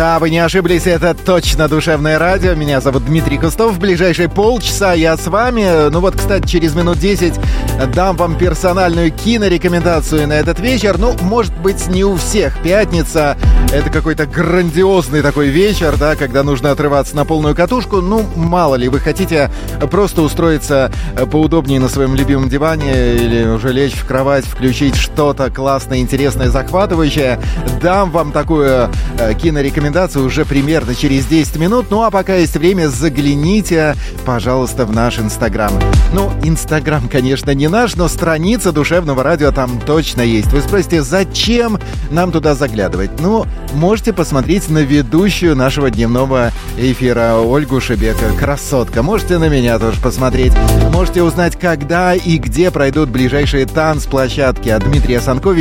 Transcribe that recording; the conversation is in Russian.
Да, вы не ошиблись, это точно душевное радио. Меня зовут Дмитрий Кустов. В ближайшие полчаса я с вами. Ну вот, кстати, через минут 10 дам вам персональную кинорекомендацию на этот вечер. Ну, может быть, не у всех. Пятница — это какой-то грандиозный такой вечер, да, когда нужно отрываться на полную катушку. Ну, мало ли, вы хотите просто устроиться поудобнее на своем любимом диване или уже лечь в кровать, включить что-то классное, интересное, захватывающее. Дам вам такую кинорекомендацию уже примерно через 10 минут. Ну, а пока есть время, загляните, пожалуйста, в наш Инстаграм. Ну, Инстаграм, конечно, не наш, но страница душевного радио там точно есть. Вы спросите, зачем нам туда заглядывать? Ну, можете посмотреть на ведущую нашего дневного эфира Ольгу Шебека. Красотка. Можете на меня тоже посмотреть. Можете узнать, когда и где пройдут ближайшие танцплощадки от Дмитрия Санковича.